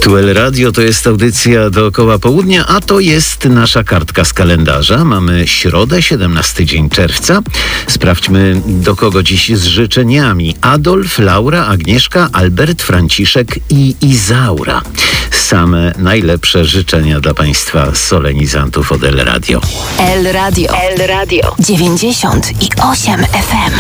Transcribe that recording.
Tu El Radio, to jest audycja dookoła południa, a to jest nasza kartka z kalendarza. Mamy środę, 17 dzień czerwca. Sprawdźmy, do kogo dziś z życzeniami. Adolf, Laura, Agnieszka, Albert, Franciszek i Izaura. Same najlepsze życzenia dla Państwa solenizantów od El Radio. El Radio 98 FM.